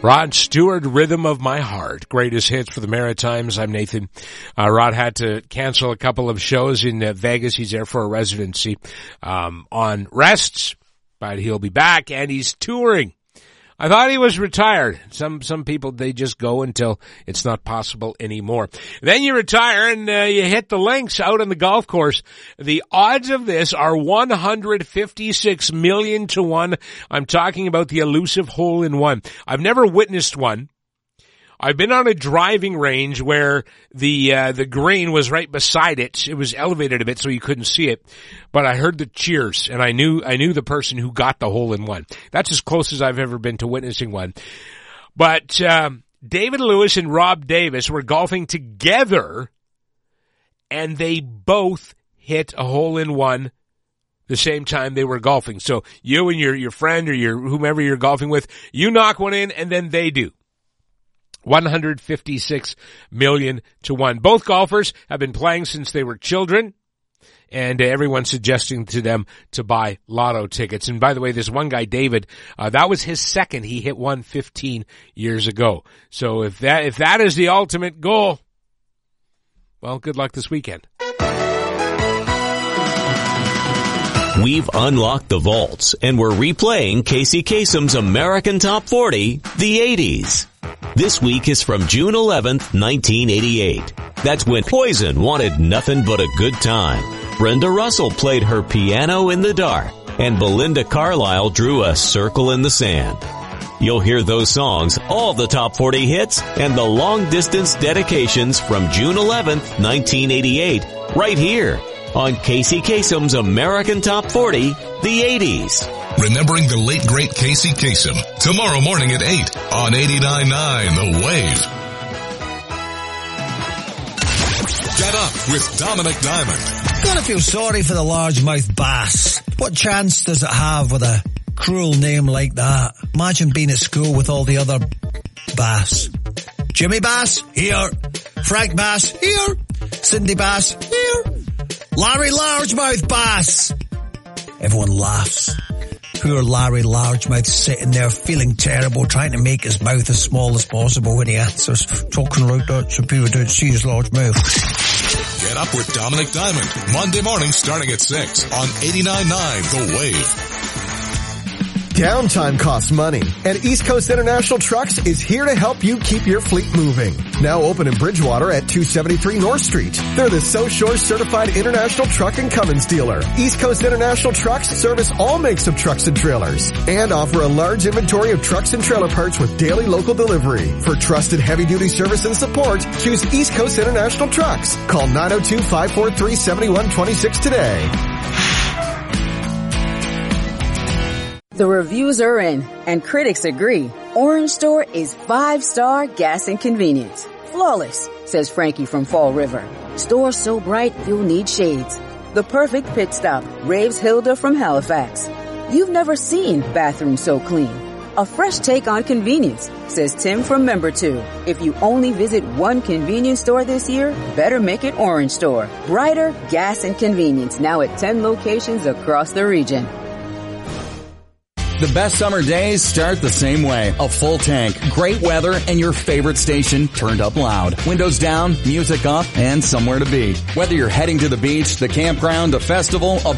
Rod Stewart, Rhythm of My Heart. Greatest hits for the Maritimes. I'm Nathan. Rod had to cancel a couple of shows in Vegas. He's there for a residency on rests, but he'll be back, and he's touring. I thought he was retired. Some people, they just go until it's not possible anymore. Then you retire and you hit the links out on the golf course. The odds of this are 156 million to 1. I'm talking about the elusive hole-in-one. I've never witnessed one. I've been on a driving range where the green was right beside it. It was elevated a bit so you couldn't see it. But I heard the cheers, and I knew the person who got the hole-in-one. That's as close as I've ever been to witnessing one. But David Lewis and Rob Davis were golfing together, and they both hit a hole-in-one the same time they were golfing. So you and your friend or your whomever you're golfing with, you knock one in, and then they do. 156 million to 1. Both golfers have been playing since they were children, and everyone's suggesting to them to buy lotto tickets. And by the way, this one guy, David, that was his second. He hit one 15 years ago. So if that is the ultimate goal, well, good luck this weekend. We've unlocked the vaults, and we're replaying Casey Kasem's American Top 40, the 80s. This week is from June 11th, 1988. That's when Poison wanted nothing but a good time. Brenda Russell played her Piano in the Dark, and Belinda Carlisle drew a circle in the sand. You'll hear those songs, all the top 40 hits, and the long-distance dedications from June 11th, 1988, right here on Casey Kasem's American Top 40, the 80s. Remembering the late, great Casey Kasem. Tomorrow morning at 8 on 89.9 The Wave. Get up with Dominic Diamond. Gotta feel sorry for the largemouth bass. What chance does it have with a cruel name like that? Imagine being at school with all the other bass. Jimmy Bass, here. Frank Bass, here. Cindy Bass, here. Larry Largemouth Bass. Everyone laughs. Poor Larry Largemouth sitting there feeling terrible, trying to make his mouth as small as possible when he answers, talking like that so people don't see his large mouth. Get up with Dominic Diamond, Monday morning starting at 6 on 89.9 The Wave. Downtime costs money, and East Coast International Trucks is here to help you keep your fleet moving. Now open in Bridgewater at 273 North Street. They're the So Shore Certified International Truck and Cummins dealer. East Coast International Trucks service all makes of trucks and trailers and offer a large inventory of trucks and trailer parts with daily local delivery. For trusted heavy-duty service and support, choose East Coast International Trucks. Call 902-543-7126 today. The reviews are in, and critics agree. Orange Store is 5-star gas and convenience. Flawless, says Frankie from Fall River. Store so bright you'll need shades. The perfect pit stop, raves Hilda from Halifax. You've never seen bathrooms so clean. A fresh take on convenience, says Tim from Member 2. If you only visit one convenience store this year, better make it Orange Store. Brighter gas and convenience, now at 10 locations across the region. The best summer days start the same way. A full tank, great weather, and your favorite station turned up loud. Windows down, music up, and somewhere to be. Whether you're heading to the beach, the campground, a festival, a